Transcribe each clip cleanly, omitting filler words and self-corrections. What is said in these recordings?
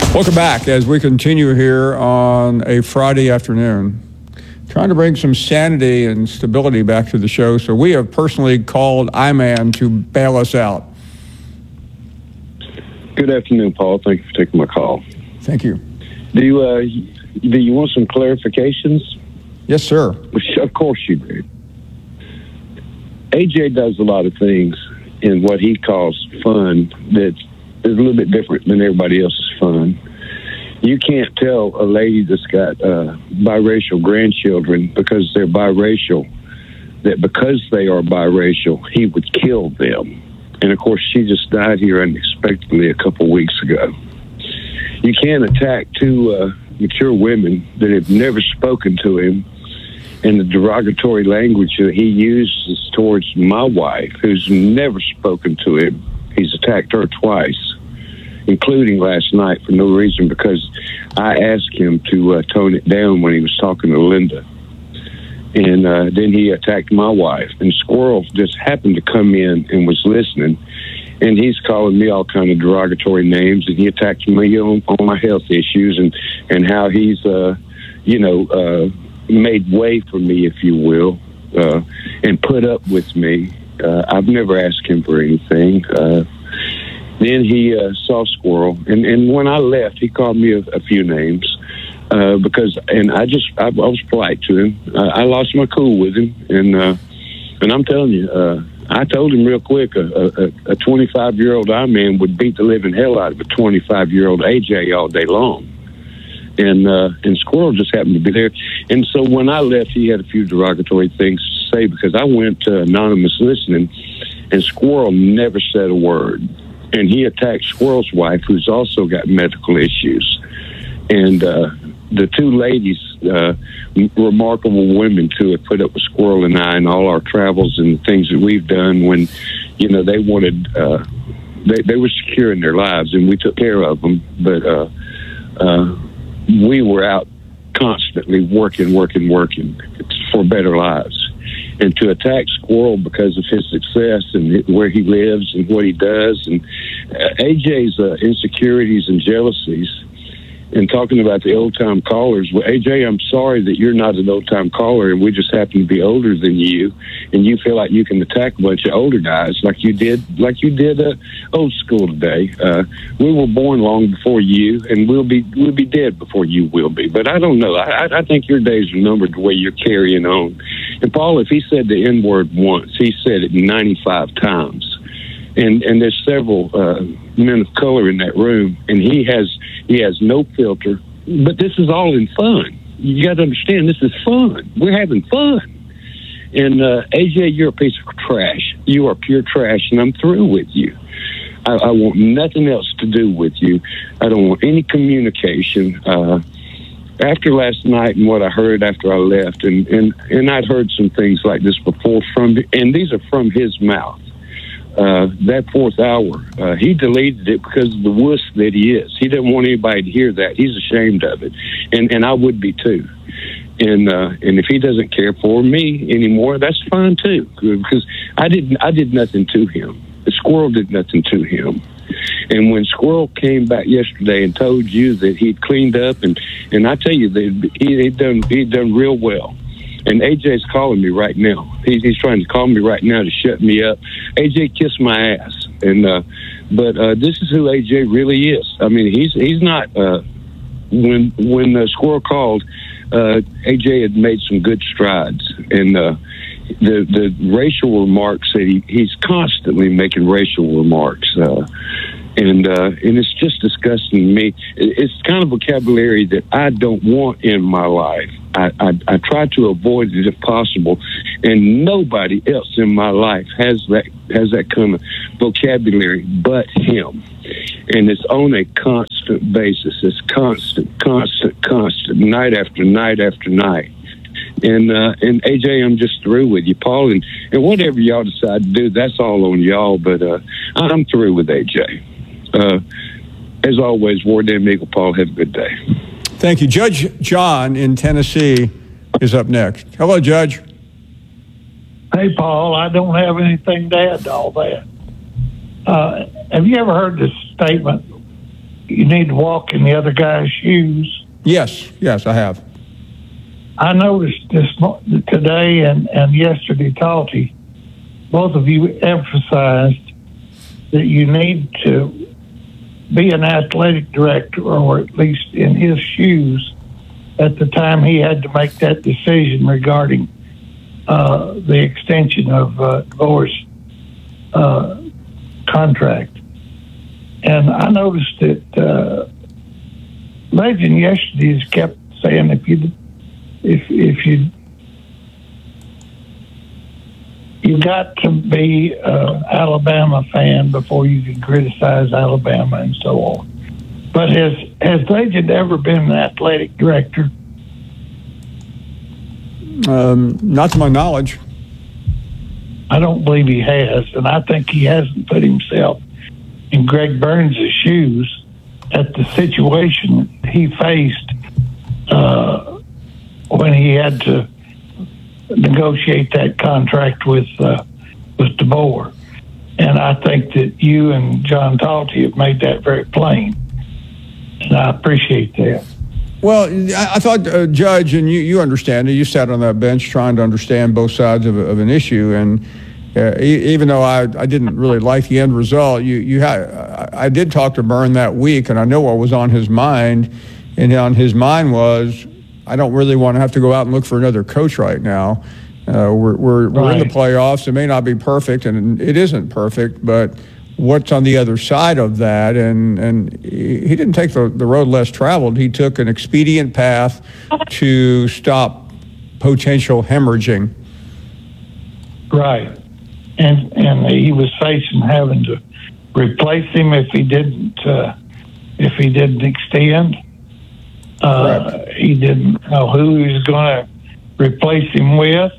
Welcome back as we continue here on a Friday afternoon, trying to bring some sanity and stability back to the show. So we have personally called I-Man to bail us out. Good afternoon, Paul. Thank you for taking my call. Thank you. Do you want some clarifications? Yes, sir. Of course you do. AJ does a lot of things in what he calls fun that is a little bit different than everybody else's fun. You can't tell a lady that's got biracial grandchildren because they're biracial that because they are biracial, he would kill them. And, of course, she just died here unexpectedly a couple weeks ago. You can't attack two mature women that have never spoken to him and the derogatory language that he uses towards my wife, who's never spoken to him. He's attacked her twice, including last night for no reason because I asked him to tone it down when he was talking to Linda. And then he attacked my wife. And Squirrel just happened to come in and was listening. And he's calling me all kind of derogatory names. And he attacked me on my health issues and how he's, made way for me, if you will, and put up with me. I've never asked him for anything. Then he saw Squirrel, and when I left, he called me a few names I was polite to him. I lost my cool with him, and I'm telling you, I told him real quick, a 25-year-old I-Man would beat the living hell out of a 25-year-old AJ all day long. And Squirrel just happened to be there. And so when I left, he had a few derogatory things to say because I went to anonymous listening, and Squirrel never said a word. And he attacked Squirrel's wife, who's also got medical issues. And the two ladies, remarkable women, too, have put up with Squirrel and I and all our travels and things that we've done when, they wanted, they were secure in their lives, and we took care of them. But we were out constantly working for better lives. And to attack Squirrel because of his success and where he lives and what he does, and AJ's insecurities and jealousies, and talking about the old-time callers. Well, AJ, I'm sorry that you're not an old-time caller, and we just happen to be older than you, and you feel like you can attack a bunch of older guys like you did old school today. We were born long before you, and we'll be dead before you will be. But I don't know. I think your days are numbered the way you're carrying on. And Paul, if he said the N-word once, he said it 95 times. And there's several men of color in that room, and he has no filter. But this is all in fun. You got to understand, this is fun. We're having fun. And AJ, you're a piece of trash. You are pure trash, and I'm through with you. I want nothing else to do with you. I don't want any communication. After last night and what I heard after I left, and I'd heard some things like this before and these are from his mouth. That fourth hour, he deleted it because of the wuss that he is. He didn't want anybody to hear that. He's ashamed of it, and I would be too. And if he doesn't care for me anymore, that's fine too. Because I did nothing to him. The Squirrel did nothing to him. And when Squirrel came back yesterday and told you that he'd cleaned up, and I tell you that he'd done real well. And AJ's calling me right now. He's trying to call me right now to shut me up. AJ kissed my ass, but this is who AJ really is. I mean, he's not. When the Squirrel called, AJ had made some good strides, and the racial remarks that he's constantly making racial remarks. And it's just disgusting to me. It's kind of vocabulary that I don't want in my life. I try to avoid it if possible, and nobody else in my life has that kind of vocabulary but him. And it's on a constant basis. It's constant, night after night after night. And AJ, I'm just through with you, Paul. And whatever y'all decide to do, that's all on y'all. But I'm through with AJ. As always, War Damn Eagle, Paul. Have a good day. Thank you. Judge John in Tennessee is up next. Hello, Judge. Hey, Paul. I don't have anything to add to all that. Have you ever heard this statement? you need to walk in the other guy's shoes. Yes, I have. I noticed today and yesterday, Talty, both of you emphasized that you need to be an athletic director, or at least in his shoes, at the time he had to make that decision regarding the extension of DeBoer's contract. And I noticed that Legend yesterday has kept saying if you got to be an Alabama fan before you can criticize Alabama and so on. But has Legend ever been an athletic director? Not to my knowledge. I don't believe he has, and I think he hasn't put himself in Greg Burns' shoes at the situation he faced when he had to negotiate that contract with DeBoer. And I think that you and John Talty have made that very plain, and I appreciate that. Well, I thought, Judge, and you understand it, you sat on that bench trying to understand both sides of an issue, and even though I didn't really like the end result, I did talk to Byrne that week, and I know what was on his mind, and on his mind was, I don't really want to have to go out and look for another coach right now. We're in the playoffs. It may not be perfect, and it isn't perfect, but what's on the other side of that? And he didn't take the road less traveled. He took an expedient path to stop potential hemorrhaging. Right. And he was facing having to replace him if he didn't extend. He didn't know who he was going to replace him with.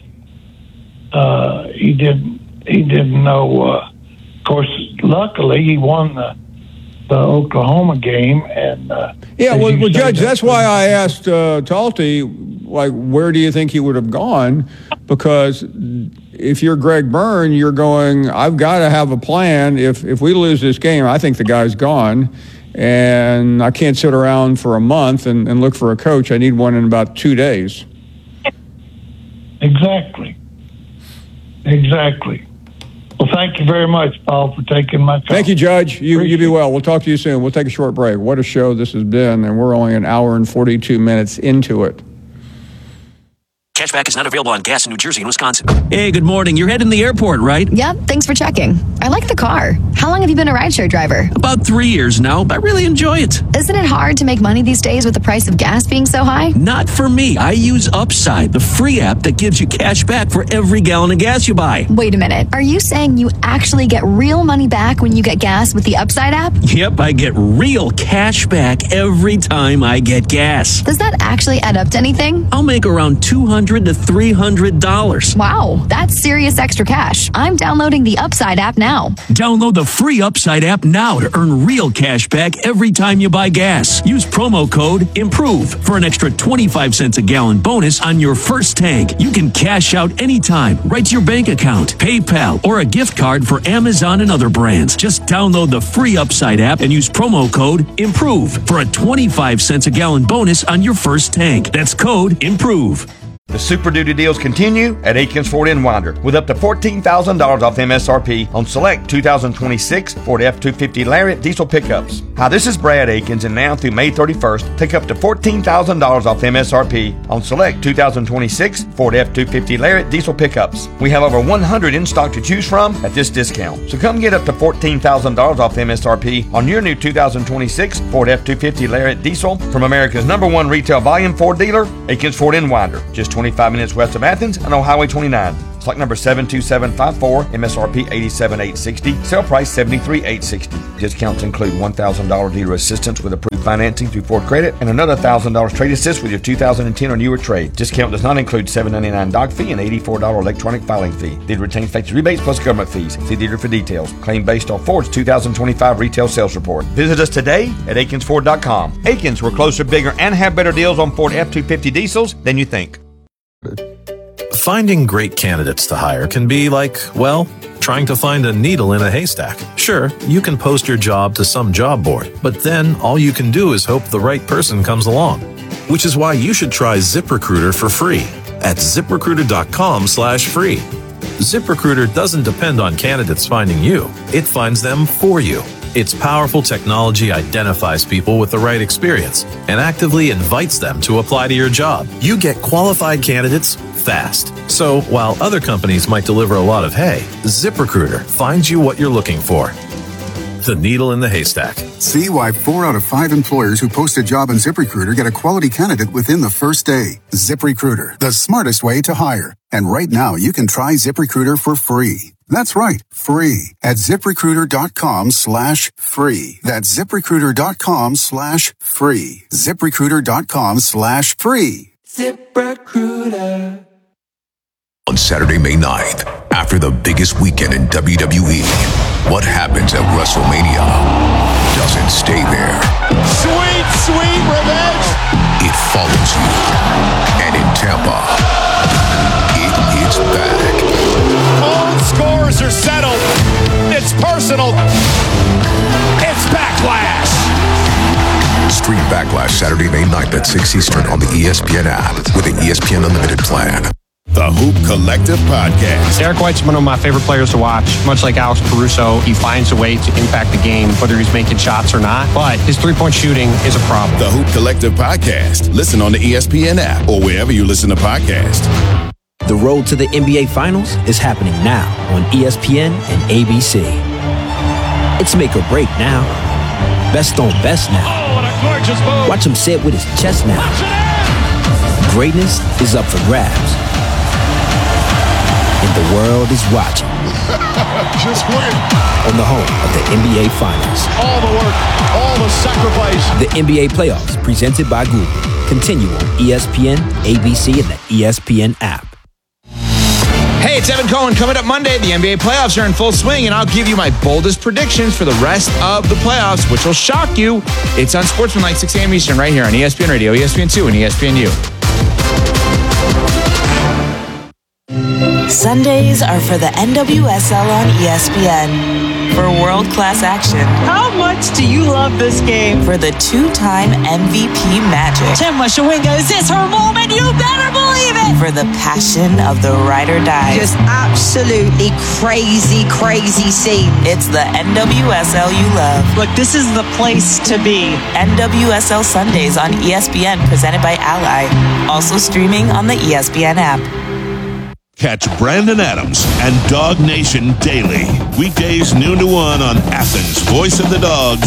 He didn't know. Of course, luckily he won the Oklahoma game, and well, Judge, that's why I asked Talty, like, where do you think he would have gone? Because if you're Greg Byrne, you're going, I've got to have a plan. If we lose this game, I think the guy's gone, and I can't sit around for a month and look for a coach. I need one in about 2 days. Exactly. Well, thank you very much, Paul, for taking my call. Thank you, Judge. You be well. We'll talk to you soon. We'll take a short break. What a show this has been, and we're only an hour and 42 minutes into it. Cashback is not available on gas in New Jersey and Wisconsin. Hey, good morning. You're heading to the airport, right? Yep, thanks for checking. I like the car. How long have you been a rideshare driver? About 3 years now, but I really enjoy it. Isn't it hard to make money these days with the price of gas being so high? Not for me. I use Upside, the free app that gives you cash back for every gallon of gas you buy. Wait a minute. Are you saying you actually get real money back when you get gas with the Upside app? Yep, I get real cash back every time I get gas. Does that actually add up to anything? I'll make around $200 to $300. Wow, that's serious extra cash. I'm downloading the Upside app now. Download the free Upside app now to earn real cash back every time you buy gas. Use promo code IMPROVE for an extra 25 cents a gallon bonus on your first tank. You can cash out anytime, right to your bank account, PayPal, or a gift card for Amazon and other brands. Just download the free Upside app and use promo code IMPROVE for a 25 cents a gallon bonus on your first tank. That's code IMPROVE. The Super Duty deals continue at Aikens Ford in Winder with up to $14,000 off MSRP on select 2026 Ford F-250 Lariat diesel pickups. Hi, this is Brad Aikens, and now through May 31st, take up to $14,000 off MSRP on select 2026 Ford F-250 Lariat diesel pickups. We have over 100 in stock to choose from at this discount. So come get up to $14,000 off MSRP on your new 2026 Ford F-250 Lariat diesel from America's #1 retail volume Ford dealer, Aikens Ford in Winder. Just 25 minutes west of Athens and on Highway 29. Select number 72754, MSRP $87,860, sale price $73,860. Discounts include $1,000 dealer assistance with approved financing through Ford Credit and another $1,000 trade assist with your 2010 or newer trade. Discount does not include $7.99 doc fee and $84 electronic filing fee. Dealer retains factory rebates plus government fees. See dealer for details. Claim based on Ford's 2025 retail sales report. Visit us today at AikensFord.com. Aikens, we're closer, bigger, and have better deals on Ford F-250 diesels than you think. Finding great candidates to hire can be like, well, trying to find a needle in a haystack. Sure, you can post your job to some job board, but then all you can do is hope the right person comes along. Which is why you should try ZipRecruiter for free at ZipRecruiter.com/free. ZipRecruiter doesn't depend on candidates finding you. It finds them for you. Its powerful technology identifies people with the right experience and actively invites them to apply to your job. You get qualified candidates fast. So while other companies might deliver a lot of hay, ZipRecruiter finds you what you're looking for. The needle in the haystack. See why 4 out of 5 employers who post a job on ZipRecruiter get a quality candidate within the first day. ZipRecruiter, the smartest way to hire. And right now, you can try ZipRecruiter for free. That's right, free at ZipRecruiter.com/free. That's ZipRecruiter.com/free. ZipRecruiter.com/free. ZipRecruiter. On Saturday, May 9th, after the biggest weekend in WWE, what happens at WrestleMania doesn't stay there. Sweet, sweet revenge! It follows you. And in Tampa, it is back. All scores are settled. It's personal. It's Backlash. Stream Backlash Saturday, May 9th at 6 Eastern on the ESPN app with the ESPN Unlimited plan. The Hoop Collective Podcast. Derek White's one of my favorite players to watch. Much like Alex Caruso, he finds a way to impact the game, whether he's making shots or not. But his three-point shooting is a problem. The Hoop Collective Podcast. Listen on the ESPN app or wherever you listen to podcasts. The road to the NBA Finals is happening now on ESPN and ABC. It's make or break now. Best on best now. Oh, what a gorgeous move. Watch him say it with his chest now. Greatness is up for grabs. And the world is watching. Just win. On the home of the NBA Finals. All the work, all the sacrifice. The NBA Playoffs, presented by Google. Continue on ESPN, ABC, and the ESPN app. Hey, it's Evan Cohen. Coming up Monday, the NBA playoffs are in full swing, and I'll give you my boldest predictions for the rest of the playoffs, which will shock you. It's on Sportsmanlike, 6 a.m. Eastern, right here on ESPN Radio, ESPN2, and ESPNU. Sundays are for the NWSL on ESPN. For world-class action. How much do you love this game? For the two-time MVP Magic. Tim Washawinga, is this her moment? You better believe it! For the passion of the ride or die. Just absolutely crazy, crazy scene. It's the NWSL you love. Look, this is the place to be. NWSL Sundays on ESPN, presented by Ally. Also streaming on the ESPN app. Catch Brandon Adams and Dog Nation daily. Weekdays noon to 1 on Athens' Voice of the Dogs,